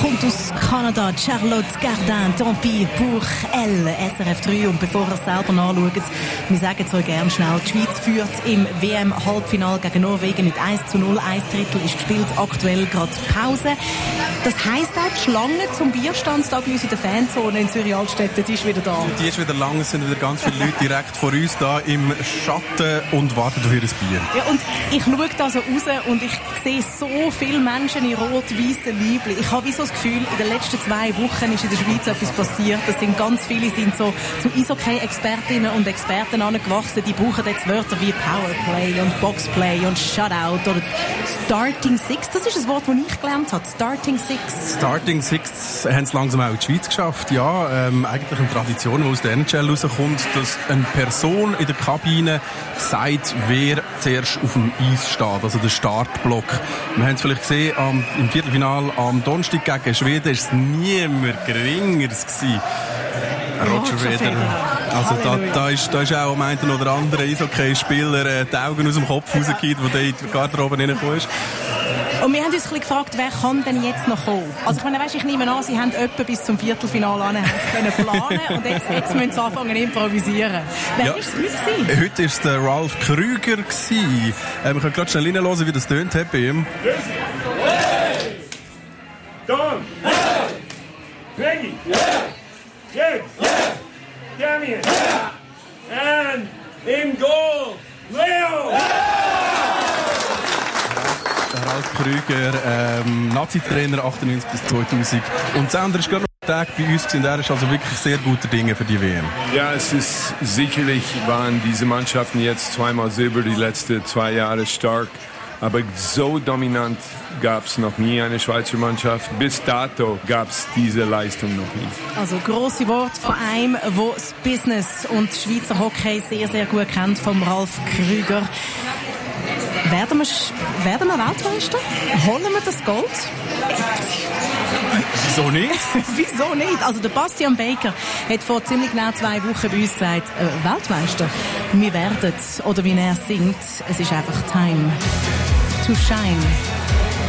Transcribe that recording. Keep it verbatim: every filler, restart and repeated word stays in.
kommt aus Kanada, Charlotte Gardin, tant pis pour elle, S R F drei. Und bevor ihr selber nachschaut, wir sagen es euch gerne schnell, die Schweiz führt im W M-Halbfinale gegen Norwegen mit eins zu null. Ein Drittel ist gespielt, aktuell gerade Pause. Das heisst auch, die Schlange zum Bierstandstag bei uns in der Fanzone in Zürich-Altstetten, die ist wieder da. Die ist wieder lang, es sind wieder ganz viele Leute direkt vor uns da im Schatten und warten auf ihr Bier. Ja, und ich schaue da so raus und ich sehe so viele Menschen in rot-weißen Liebli. Ich habe wie so das Gefühl, in den letzten zwei Wochen ist in der Schweiz etwas passiert. Das sind ganz viele sind so zu Eishockey-Expertinnen und Experten angewachsen. Die brauchen jetzt Wörter wie Powerplay und Boxplay und Shutout oder Starting Six. Das ist ein Wort, das ich gelernt habe. Starting Six. Starting Six haben es langsam auch in die Schweiz geschafft. Ja, ähm, eigentlich eine Tradition, die aus der N H L rauskommt, dass eine Person in der Kabine sagt, wer zuerst auf dem Eis steht, also der Startblock. Wir haben es vielleicht gesehen, am, im Viertelfinale am Donnerstag gegen Schweden war es niemand Geringeres gewesen. Roger Federer. Also da, da, ist, da ist auch am einen oder anderen Eishockey-Spieler äh, die Augen aus dem Kopf rausgekippt, der in die Garderobe reingekommen ist. Und wir haben uns ein bisschen gefragt, wer kann denn jetzt noch kommen? Also ich meine, weißt, ich nehme an, sie haben etwa bis zum Viertelfinale an können planen und jetzt, jetzt müssen sie anfangen zu improvisieren. Wer war es heute? Heute war es der Ralf Krüger. Ähm, ich kann gerade schnell reinhören, wie das tönt hat bei ihm. Hey! Don! Hey! Peggy! Yeah! James! Yeah! Damian! Yeah! And in goal, Leo! Yeah! Ralf Krüger, ähm, Nazi-Trainer achtundneunzig bis zweitausend. Und Sander ist gerade noch Tag bei uns gewesen. Er ist also wirklich sehr guter Dinge für die W M. Ja, es ist sicherlich waren diese Mannschaften jetzt zweimal Silber die letzten zwei Jahre stark. Aber so dominant gab es noch nie eine Schweizer Mannschaft. Bis dato gab es diese Leistung noch nie. Also grosse Worte von einem, der das Business und Schweizer Hockey sehr, sehr gut kennt, vom Ralf Krüger. Werden wir, werden wir Weltmeister? Holen wir das Gold? Wieso nicht? Wieso nicht? Also der Bastian Baker hat vor ziemlich genau zwei Wochen bei uns gesagt, äh, Weltmeister, wir werden, oder wie er singt, es ist einfach time to shine.